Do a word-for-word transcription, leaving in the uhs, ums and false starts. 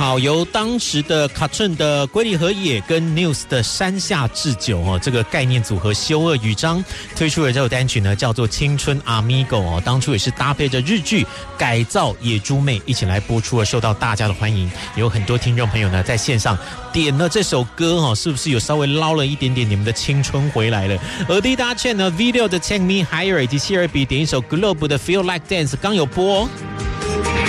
好，由当时的卡顿的龟梨和也跟 News 的山下智久哦，这个概念组合修二宇章推出的这首单曲呢，叫做《青春 Amigo》哦，当初也是搭配着日剧改造野猪妹一起来播出了，受到大家的欢迎。有很多听众朋友呢在线上点了这首歌哦，是不是有稍微捞了一点点你们的青春回来了？而第一大圈呢 ，Video 的 Take Me Higher 以及谢尔比点一首 Globe 的 Feel Like Dance 刚有播哦。